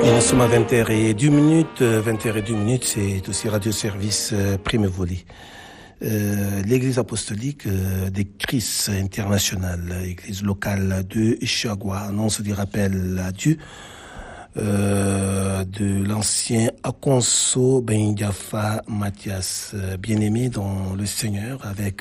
Nous sommes à 20h02. 20h02, c'est aussi Radio Service Prime Volée. L'église apostolique des Christ international, église locale de Chagua, annonce du rappel à Dieu de l'ancien Akonso Ben Diafa Mathias, bien-aimé dans le Seigneur, avec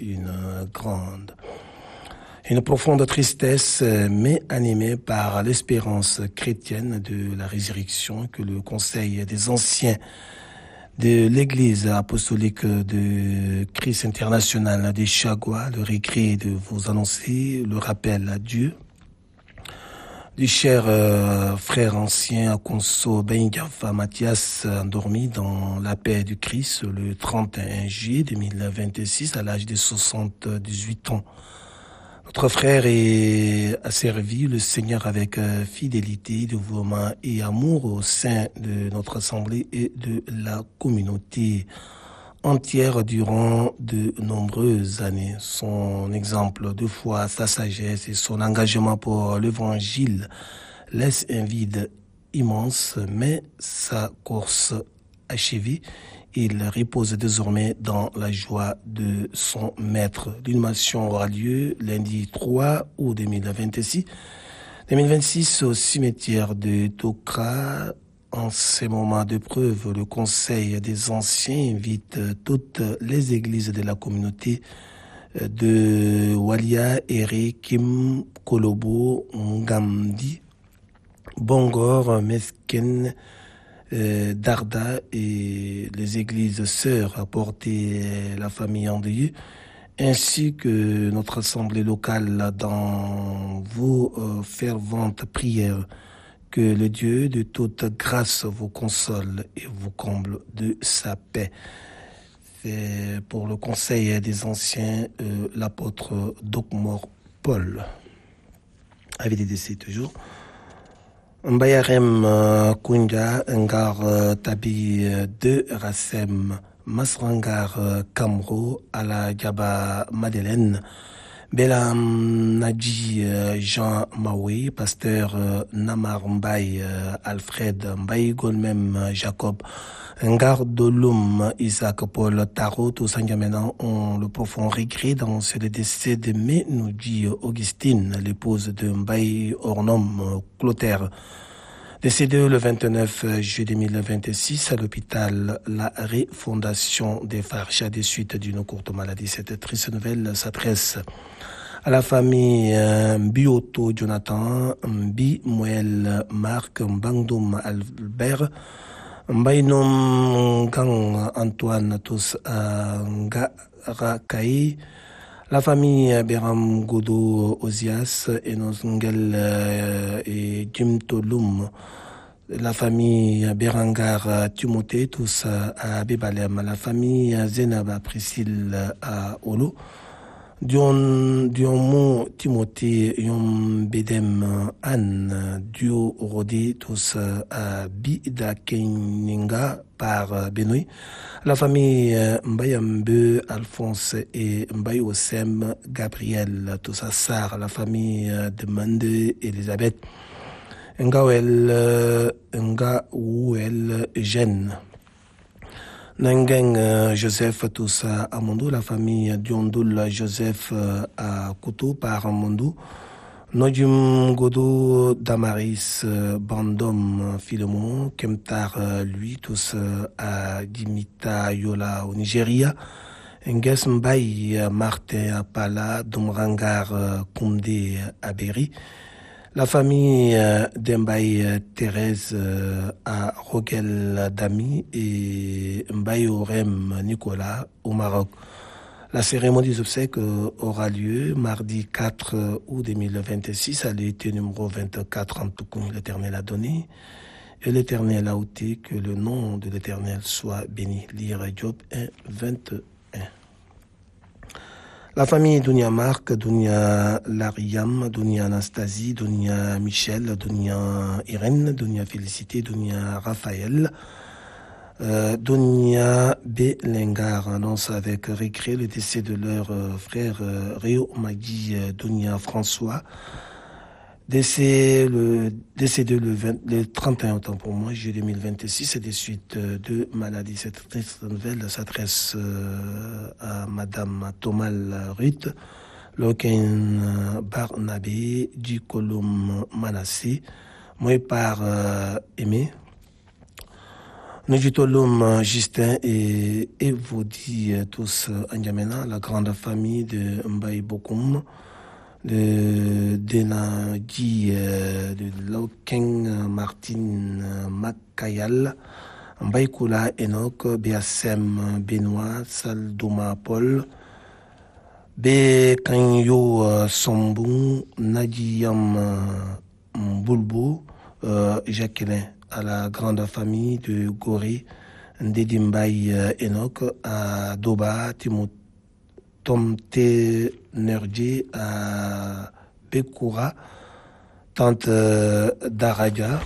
une profonde tristesse, mais animée par l'espérance chrétienne de la résurrection, que le Conseil des anciens de l'Église apostolique de Christ international des Chagua leur écrit de vous annoncer le rappel à Dieu du cher frère ancien Akonso Ben Diafa Mathias, endormi dans la paix du Christ le 31 juillet 2026 à l'âge de 78 ans. Notre frère a servi le Seigneur avec fidélité, dévouement et amour au sein de notre assemblée et de la communauté entière durant de nombreuses années. Son exemple de foi, sa sagesse et son engagement pour l'évangile laissent un vide immense, mais sa course achevée, il repose désormais dans la joie de son maître. L'inhumation aura lieu lundi 3 août 2026 au cimetière de Tokra. En ces moments de preuve, le Conseil des anciens invite toutes les églises de la communauté de Walia, Ere, Kim, Kolobo, Ngamdi, Bongor, Mesken, Darda et les églises sœurs à porter la famille endeuillée, ainsi que notre assemblée locale dans vos ferventes prières. Que le Dieu de toute grâce vous console et vous comble de sa paix. C'est pour le Conseil des anciens, l'apôtre Dokmor Paul. Avec des décès toujours. Mbayarem Kunda Ngar Tabi de Rassem Masrangar Kamro Ala Djaba Madeleine Belam Nadji Jean Maui, pasteur Namar Mbaye Alfred Mbaye Golmem Jacob Ngar Dolum Isaac Paul Tarot, tous maintenant ont le profond regret d'annoncer le décès de Menoudji Augustine, l'épouse de Mbaye Ornom Clotaire, décédée le 29 juillet 2026 à l'hôpital La Refondation des Farchas des suites d'une courte maladie. Cette triste nouvelle s'adresse à la famille Mbioto Jonathan, Mbi Moel Marc, Mbangdom Albert, Mbainom Gang Antoine, tous Ngarakai, la famille Beram Godo Ozias, Enosngel et Jim Tolum, la famille Berangar Timothée, tous à Bebalem, la famille Zenaba Priscille à Olo, Dionmo Timothée Yom Bedem Anne, Dio Rodé, tous à Bida Keninga par Benoît, la famille Mbayambe Alphonse et Mbaye Osem Gabriel, tous à Sar, la famille de Mande Elisabeth, Ngawel Jeanne, Nangeng Joseph, tous à Amondo, la famille Diondoul Joseph à Koutou par Amondo, Nodjum Godo Damaris Bandom Philemon, Kemtar lui, tous à Dimita Yola au Nigeria, Nges Mbaye Martin Apala, Domrangar Koundé Aberi, la famille d'Mbaye Thérèse à Rogel Dami et Mbaye Orem Nicolas au Maroc. La cérémonie des obsèques aura lieu mardi 4 août 2026 à l'été numéro 24 en tout cas l'Éternel a donné et l'Éternel a ôté, que le nom de l'Éternel soit béni. Lire Job 1, 21. La famille Dounia Marc, Dounia Lariam, Dounia Anastasie, Dounia Michel, Dounia Irène, Dounia Félicité, Dounia Raphaël, Dounia Belengar annonce avec regret le décès de leur frère Réo Magui, Dounia François, Décédé le 31 autant pour moi, juillet 2026, et des suites de maladie. Cette triste nouvelle s'adresse à Madame Tomal Ruth, Loken Barnabé, du Colum Manassé, moi par Aimé, nous dit Justin et vous dit tous N'Djamena, la grande famille de Mbaye Bokoum, de Denadi, de Loken Martin Makayal, Mbaye Koula Enoch, Beassem Benoît, Saldouma Paul, Be Kanyo Sombou, Nadiam Boulbo, Jacqueline, à la grande famille de Gorée, Ndedimbaï Enoch, à Doba, Tomte Nerdje, à Bekoura, Tante Daraja,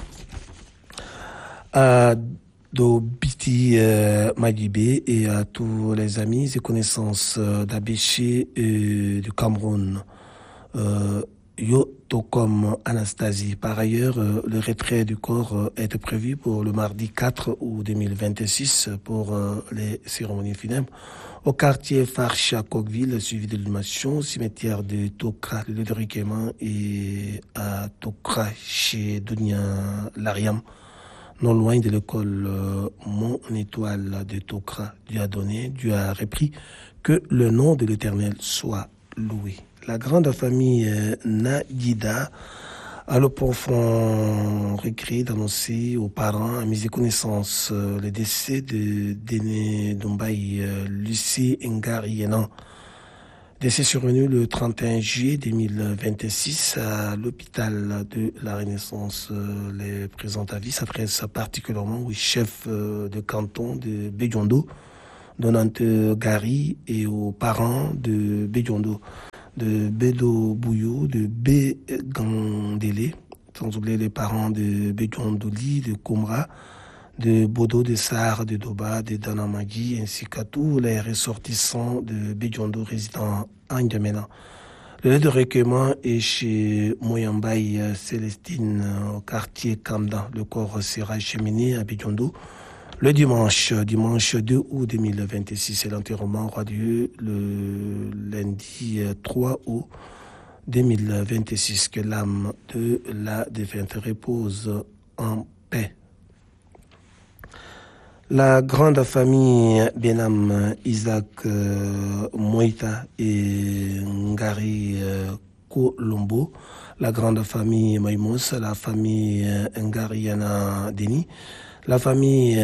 à Dobiti Madibé et à tous les amis et connaissances d'Abéché du Cameroun. Yo Tokom Anastasie. Par ailleurs, le retrait du corps est prévu pour le mardi 4 août 2026 pour les cérémonies funèbres au quartier Farcha Coqueville, suivi de l'animation au cimetière de Tokra, le lieu de recueillement, et à Tokra chez Dunia Lariam, non loin de l'école Mon Étoile de Tokra. Dieu a donné, Dieu a repris, que le nom de l'Éternel soit loué. La grande famille Nadida a le profond regret d'annoncer aux parents, à mes connaissances, le décès de Déné Dombaï Lucie Ngariénan. Décès survenu le 31 juillet 2026 à l'hôpital de la Renaissance. Les présents avis s'adressent particulièrement au chef de canton de Bediondo, Donante Gary, et aux parents de Bediondo, de Bedo Bouyou, de Begandélé, sans oublier les parents de Bedjondoli, de Komra, de Bodo, de Sahar, de Doba, de Danamagi, ainsi qu'à tous les ressortissants de Bedjondo résidant en N'Djamena. Le lieu de recueillement est chez Moyambaï Célestine, au quartier Kamdan. Le corps sera acheminé à Bedjondo le dimanche 2 août 2026, et l'enterrement aura lieu le lundi 3 août 2026. Que l'âme de la défunte repose en paix. La grande famille Benam Isaac Moïta et Ngari Kolombo, la grande famille Maïmos, la famille Ngariana Deni, la famille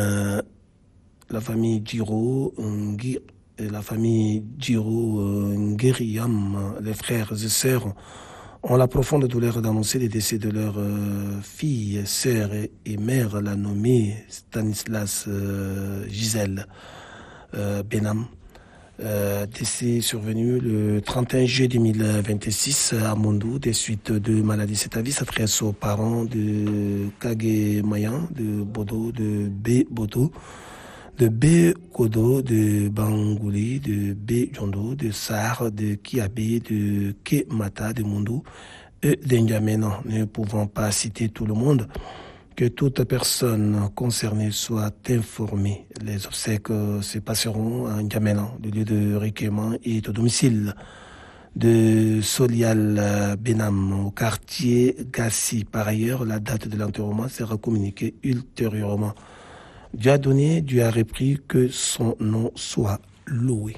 Giro, la famille Giro Ngeriam, les frères et sœurs, ont la profonde douleur d'annoncer les décès de leur fille, sœur et mère, la nommée Stanislas Gisèle Benam. Décès survenu le 31 juillet 2026 à Mondou, des suites de maladies. Cet avis s'adresse aux parents de Kage Mayan, de Bodo, de B. Bodo, de B. Kodo, de Bangouli, de B. Jondo, de Sar, de Kiabe, de Kemata, de Mondou et d'N'Djamena. Ne pouvons pas citer tout le monde. Que toute personne concernée soit informée. Les obsèques se passeront à N'Djamena, le lieu de recueillement est au domicile de Solial Benam, au quartier Gassi. Par ailleurs, la date de l'enterrement sera communiquée ultérieurement. Dieu a donné, Dieu a repris, que son nom soit loué.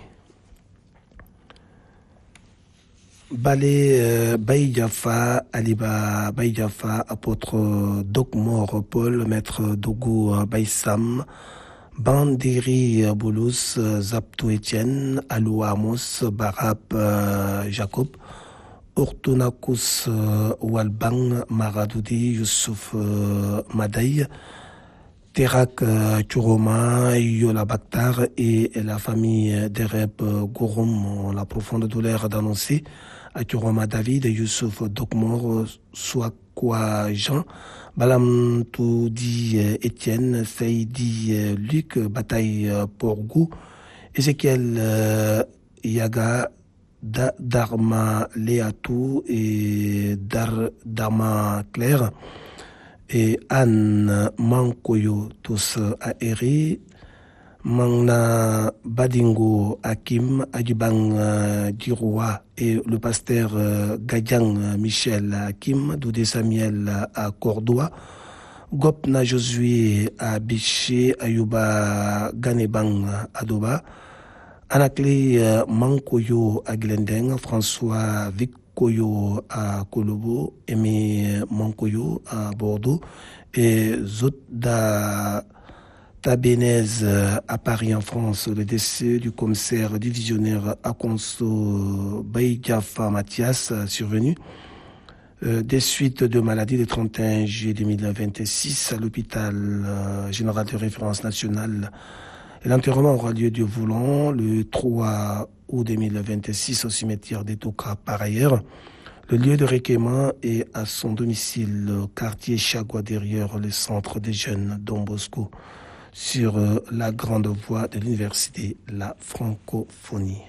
Balé Baïdiafa, Aliba Baïdiafa, apôtre Dokmor Paul, maître Dogo Baïsam, Bandiri Boulous, Zapto Etienne, Alou Amos, Barab Jacob, Ortonakus Walbang, Maradoudi, Youssouf Madaï, Terak Churoma, Yola Bakhtar et la famille d'Ereb Gouroum ont la profonde douleur d'annoncer à Churoma David, Youssouf Dokmor, Swakwa Jean, Balam Toudi Etienne, Saïdi Luc, Bataille Porgou, Ezekiel Yaga, Dharma Leatou et Dharma Claire et Anne Mankoyo, tous aérés. Mangna Badingo Hakim, Adjubang Diroua et le pasteur Gadjang Michel Hakim, Doudé Samuel à Cordoua, Gopna Josué à Biché, Ayuba Ganebang à Doba, Anakle Mankoyo à Glendeng, François Vickoyo à Kolobo, Aimé Mankoyo à Bordeaux et Zotda Tabenez à Paris en France, le décès du commissaire divisionnaire Akonso Baïdiafa Mathias survenu des suites de maladie le 31 juillet 2026 à l'hôpital général de référence nationale. Et l'enterrement aura lieu du Voulon le 3 août 2026 au cimetière d'Etoka. Par ailleurs, le lieu de recueillement est à son domicile, quartier Chagua, derrière le centre des jeunes Don Bosco, sur la grande voie de l'université, la francophonie.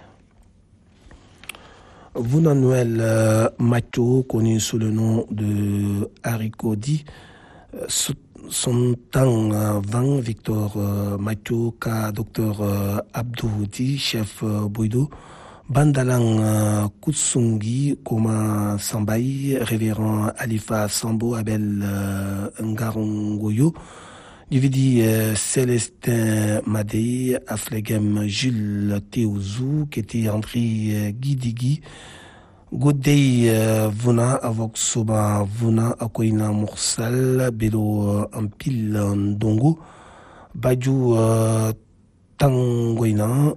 Vuna Noël Macho, connu sous le nom de Harikodi, son temps 20, Victor Macho, ka Dr Abdoudi, chef Bouido, Bandalang Kutsungi, Koma Sambaï, révérend Alifa Sambo, Abel Ngarongoyo, Dividi Célestin Madei, Aflegem Jules Théouzou, qui était André Guidigui, Godei Vuna, Avok Soba Vuna, Akoina Mursal, Belo Ampil Ndongo, Bajou Tangoina,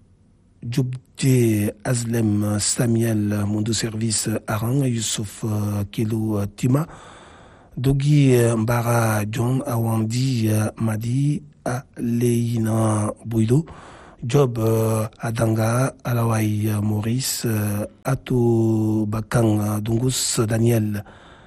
Djoubde Azlem Samuel, Mondo Service Arang, Youssouf Kelo Tima, Dogi Mbara John Awandi Madi Aleina Bouido, Job Adanga Alawai Maurice Ato Bakang Dungus Daniel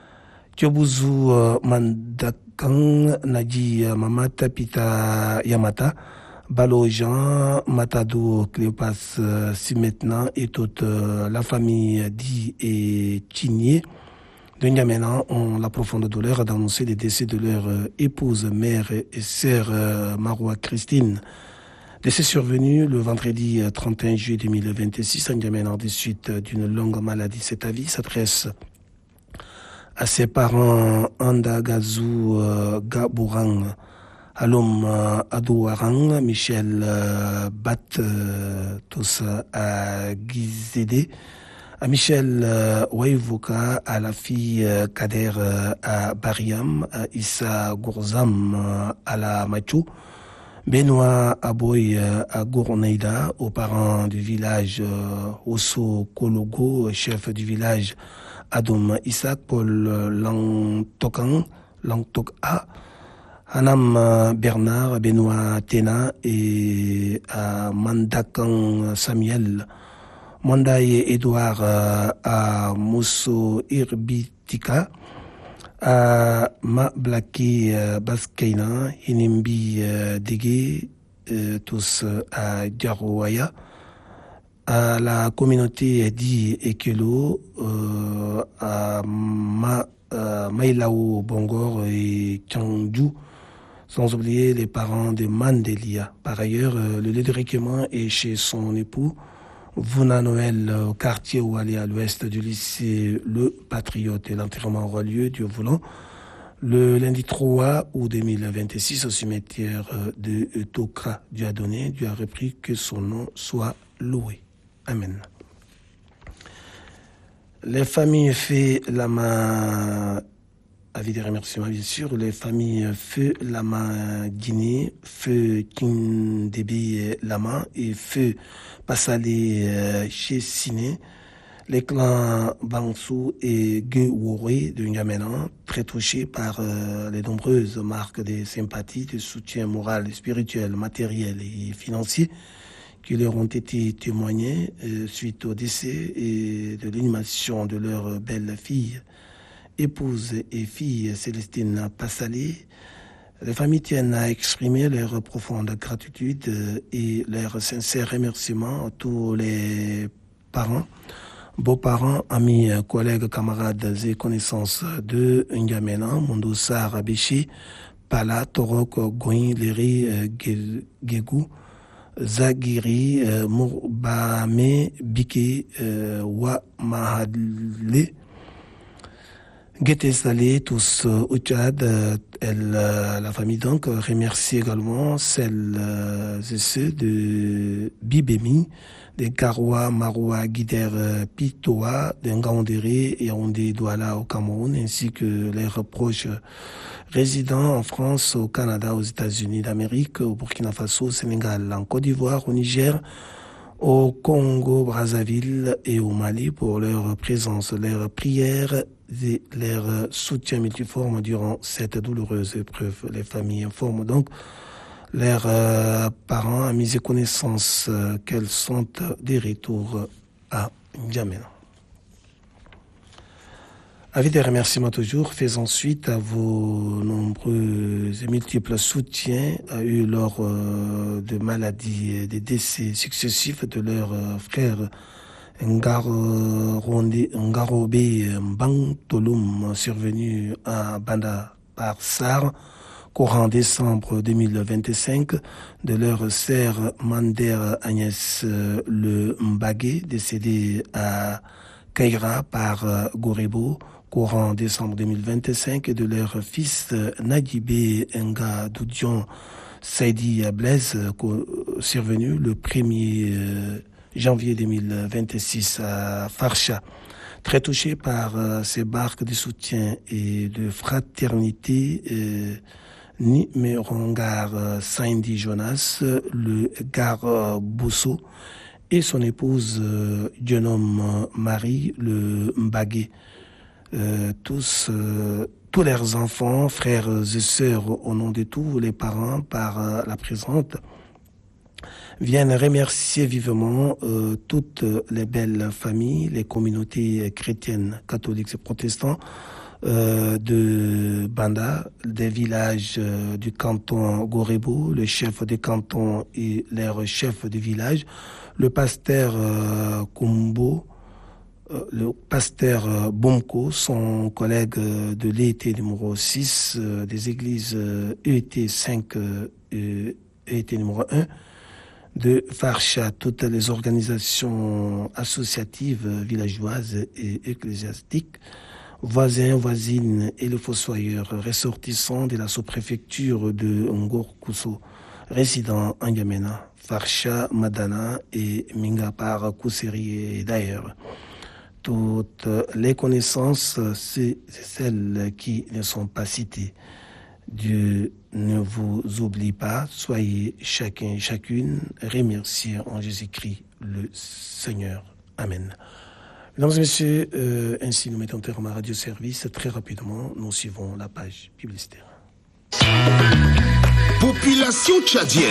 Tiobuzu Mandakang Nadi Mamata Pita Yamata Balo Jean Matado Cléopas Simetna et toute la famille Di et Chigné de N'Djamena ont la profonde douleur d'annoncer les décès de leur épouse, mère et sœur Maroua Christine. Décès survenu le vendredi 31 juillet 2026 à N'Djamena des suites d'une longue maladie. Cet avis s'adresse à ses parents Andagazu Gabourang, Alom Adouarang, Michel Bat, tous à Gizédé, à Michel Waivuka, à la fille Kader à Bariam, à Issa Gourzam à la Machou, Benoît Aboy à Gourneida, aux parents du village Osso Kologo, chef du village Adoum Isaac, Paul Langtok-A, Anam Bernard, Benoît Tena et à Mandakan Samuel, Mandaye Edouard à Mosso Irbitika, à Mablaki Baskeina, Inimbi Dege, tous à Djarouaya, à la communauté Di Ekelo, à Maïlao Bongor et Tchangju, sans oublier les parents de Mandelia. Par ailleurs, le lieu de recueillement est chez son époux, Vuna Noël, au quartier Ouali à l'ouest du lycée Le Patriote. Et l'enterrement aura lieu, Dieu voulant, le lundi 3 août 2026 au cimetière de Tokra. Dieu a donné, Dieu a repris, que son nom soit loué. Amen. Les familles fait la main, avis de remerciements bien sûr, les familles Feu Lama Guinée, Feu Kindébi Lama et Feu Passalé chez Siné, les clans Bangsou et Guewore de N'Djamena, très touchés par les nombreuses marques de sympathie, de soutien moral, spirituel, matériel et financier qui leur ont été témoignés suite au décès et de l'inhumation de leur belle fille, épouse et fille Célestine Passalé. Les familles tiennent à exprimer leur profonde gratitude et leur sincère remerciement à tous les parents, beaux-parents, amis, collègues, camarades et connaissances de N'Djamena, Mondoussa, Rabichi, Pala, Torok, Goin, Léry, Guégou, Zagiri, Mourbame, Bike, Wa Mahadle, Guété Salé, tous au Tchad, la famille donc remercie également celles et ceux de Bibemi, de Garoua, Maroua, Guider, Pitoa, de Ngaoundéré et Yaoundé Douala au Cameroun, ainsi que leurs proches résidents en France, au Canada, aux États-Unis d'Amérique, au Burkina Faso, au Sénégal, en Côte d'Ivoire, au Niger, au Congo, Brazzaville et au Mali pour leur présence, leur prière et leur soutien multiforme durant cette douloureuse épreuve. Les familles informent donc leurs parents, amis et connaissances qu'elles sont des retours à N'Djamena. Avis de remerciements toujours, faisant suite à vos nombreux et multiples soutiens eu lors de maladies et des décès successifs de leurs frères Ngarobe Mbang-Tolum survenu à Banda par Sar, courant décembre 2025, de leur sœur Mander Agnès Le Mbagé, décédée à Kaira par Gorebo, courant décembre 2025, et de leur fils Nadibé Nga Doudion Saidi Blaise, survenu le 1er janvier 2026 à Farsha. Très touché par ces barques de soutien et de fraternité, Nimerongar Saindi Jonas, le Gar Bousso, et son épouse Dionom Marie, le Mbagé. Tous leurs enfants, frères et sœurs, au nom de tous les parents, par la présente, viennent remercier vivement toutes les belles familles, les communautés chrétiennes, catholiques et protestants de Banda, des villages du canton Gorebo, le chef de canton et leur chef de village, le pasteur Kumbo, le pasteur Bomko, son collègue de l'ET numéro 6 des églises ET 5 et ET numéro 1 de Farsha, toutes les organisations associatives villageoises et ecclésiastiques, voisins, voisines et le fossoyeur ressortissant de la sous-préfecture de Ngor-Kousso, résidant en N'Djamena, Farsha, Madana et Mingapar, Kousseri et d'ailleurs. Toutes les connaissances, c'est celles qui ne sont pas citées. Dieu ne vous oublie pas, soyez chacun et chacune remerciés en Jésus-Christ le Seigneur. Amen. Mesdames et messieurs, ainsi nous mettons terme à Radio Service. Très rapidement, nous suivons la page publicitaire. Population tchadienne.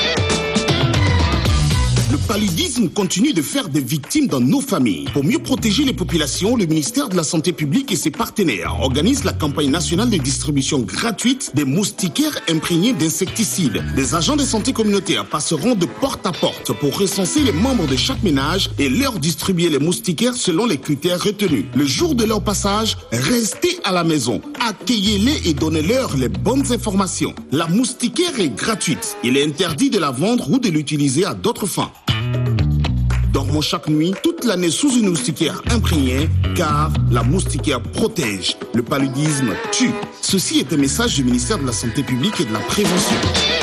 Le paludisme continue de faire des victimes dans nos familles. Pour mieux protéger les populations, le ministère de la Santé publique et ses partenaires organisent la campagne nationale de distribution gratuite des moustiquaires imprégnés d'insecticides. Des agents de santé communautaire passeront de porte à porte pour recenser les membres de chaque ménage et leur distribuer les moustiquaires selon les critères retenus. Le jour de leur passage, restez à la maison, accueillez-les et donnez-leur les bonnes informations. La moustiquaire est gratuite. Il est interdit de la vendre ou de l'utiliser à d'autres fins. Dormons chaque nuit, toute l'année sous une moustiquaire imprégnée, car la moustiquaire protège. Le paludisme tue. Ceci est un message du ministère de la Santé publique et de la Prévention.